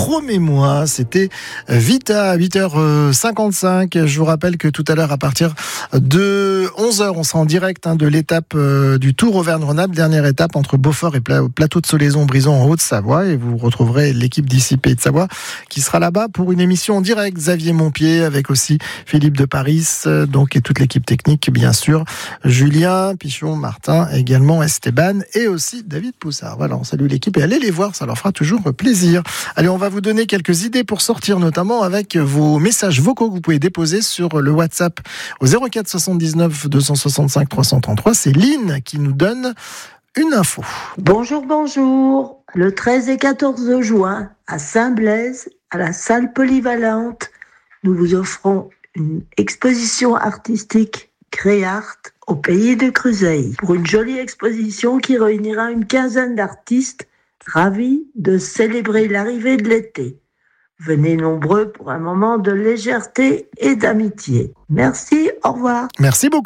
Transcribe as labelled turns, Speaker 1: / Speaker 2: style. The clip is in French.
Speaker 1: Promets-moi. C'était Vita à 8h55. Je vous rappelle que tout à l'heure, à partir de 11h, on sera en direct de l'étape du Tour Auvergne-Rhône-Alpes, dernière étape entre Beaufort et Plateau de Solaison-Brison en Haute-Savoie. Et vous retrouverez l'équipe d'ici Pays de Savoie qui sera là-bas pour une émission en direct. Xavier Montpied avec aussi Philippe de Paris, donc, et toute l'équipe technique, bien sûr. Julien, Pichon, Martin, également Esteban et aussi David Poussard. Voilà, on salue l'équipe et allez les voir, ça leur fera toujours plaisir. Allez, on va vous donner quelques idées pour sortir, notamment avec vos messages vocaux que vous pouvez déposer sur le WhatsApp au 04 79 265 333. C'est Lynn qui nous donne une info.
Speaker 2: Bonjour. Le 13 et 14 juin, à Saint-Blaise, à la salle polyvalente, nous vous offrons une exposition artistique Créart au pays de Cruzeil, pour une jolie exposition qui réunira une quinzaine d'artistes ravis de célébrer l'arrivée de l'été. Venez nombreux pour un moment de légèreté et d'amitié. Merci, au revoir.
Speaker 1: Merci beaucoup.